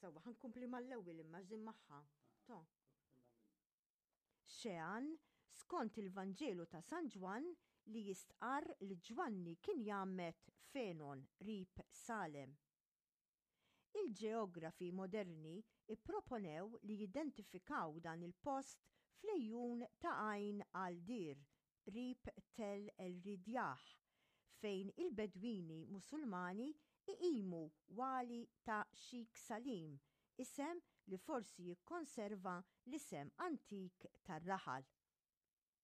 Sawa, ħankumpli mal-ewwel imma ġin magħha. Xean, skont il-Vanġelu ta' San Ġwan li jistqar li Ġwanni kien jagħmel Fenon rib Salem. Il-ġeografi moderni ipproponew li jidentifikaw dan il-post fl-ejjun ta' Għajn al-Dir rib Tel el-Ridjah fejn il-Bedwini Musulmani iqimu wali ta' Sheikh Salim, isem li forsi jikkonserva l-isem antik tar-raħal.